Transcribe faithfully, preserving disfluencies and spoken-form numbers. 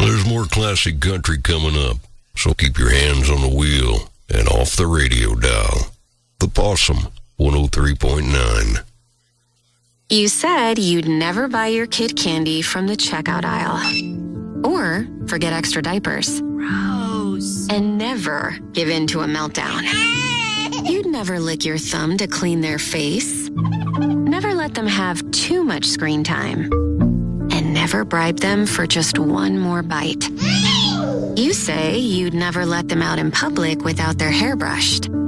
There's more classic country coming up, so keep your hands on the wheel and off the radio dial. The Possum, one oh three point nine. You said you'd never buy your kid candy from the checkout aisle. Or forget extra diapers. Gross. And never give in to a meltdown. You'd never lick your thumb to clean their face. Never let them have too much screen time. And never bribe them for just one more bite. You say you'd never let them out in public without their hair brushed.